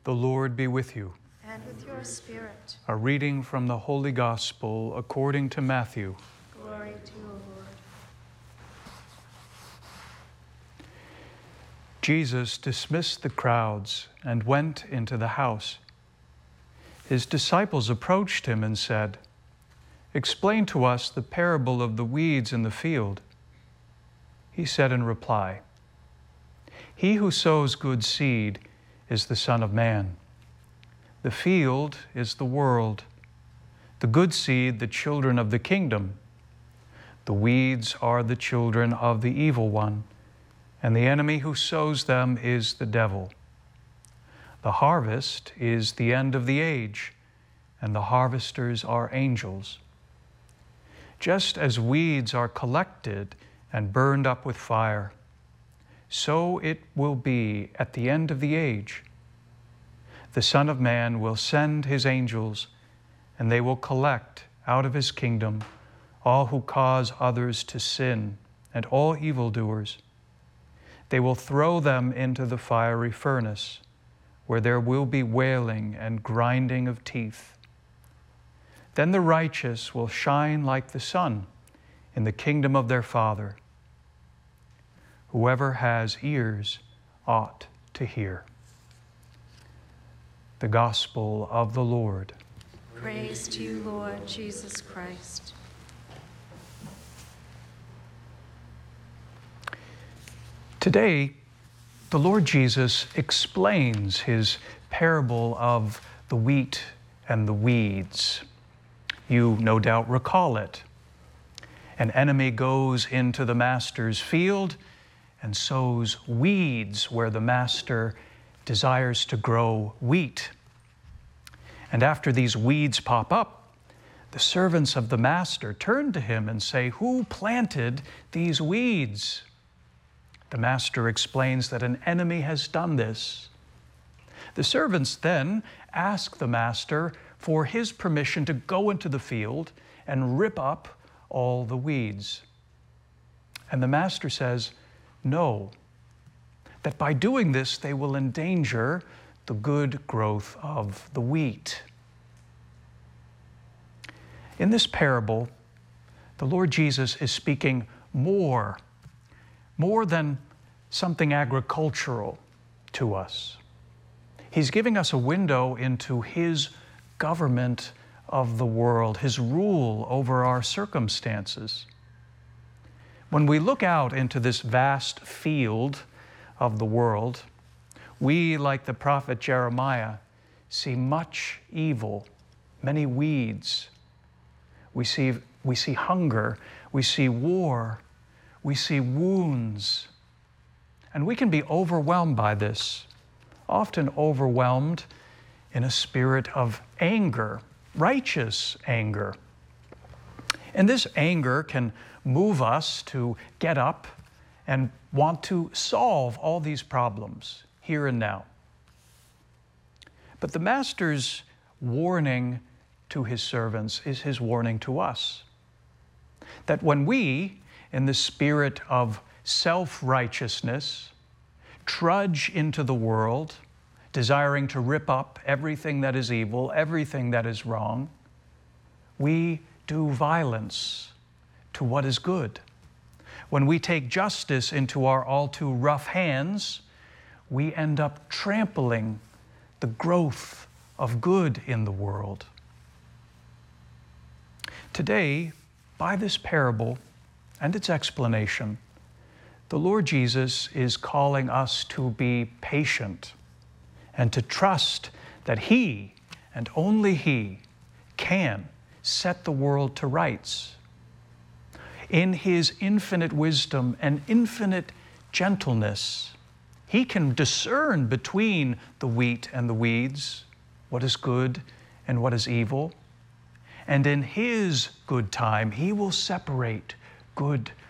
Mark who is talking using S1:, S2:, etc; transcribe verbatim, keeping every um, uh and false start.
S1: The Lord be with you.
S2: And with your spirit.
S1: A reading from the Holy Gospel according to Matthew.
S2: Glory to you, Lord.
S1: Jesus dismissed the crowds and went into the house. His disciples approached him and said, "Explain to us the parable of the weeds in the field." He said in reply, "He who sows good seed is the Son of Man. The field is the world, the good seed the children of the kingdom. The weeds are the children of the evil one, and the enemy who sows them is the devil. The harvest is the end of the age, and the harvesters are angels. Just as weeds are collected and burned up with fire, so it will be at the end of the age. The Son of Man will send his angels, and they will collect out of his kingdom all who cause others to sin and all evildoers. They will throw them into the fiery furnace, where there will be wailing and grinding of teeth. Then the righteous will shine like the sun in the kingdom of their Father. Whoever has ears ought to hear." The Gospel of the Lord.
S2: Praise to you, Lord Jesus Christ.
S1: Today, the Lord Jesus explains his parable of the wheat and the weeds. You no doubt recall it. An enemy goes into the master's field and sows weeds where the master desires to grow wheat. And after these weeds pop up, the servants of the master turn to him and say, "Who planted these weeds?" The master explains that an enemy has done this. The servants then ask the master for his permission to go into the field and rip up all the weeds. And the master says, no, that by doing this they will endanger the good growth of the wheat. In this parable, the Lord Jesus is speaking more, more than something agricultural to us. He's giving us a window into his government of the world, his rule over our circumstances. When we look out into this vast field of the world, we, like the prophet Jeremiah, see much evil, many weeds. We see, we see hunger, we see war, we see wounds, and we can be overwhelmed by this, often overwhelmed in a spirit of anger, righteous anger. And this anger can move us to get up and want to solve all these problems here and now. But the Master's warning to his servants is his warning to us, that when we, in the spirit of self-righteousness, trudge into the world, desiring to rip up everything that is evil, everything that is wrong, we do violence to what is good. When we take justice into our all too rough hands, we end up trampling the growth of good in the world. Today, by this parable and its explanation, the Lord Jesus is calling us to be patient and to trust that He, and only He, can set the world to rights. In His infinite wisdom and infinite gentleness, He can discern between the wheat and the weeds, what is good and what is evil. And in His good time, He will separate good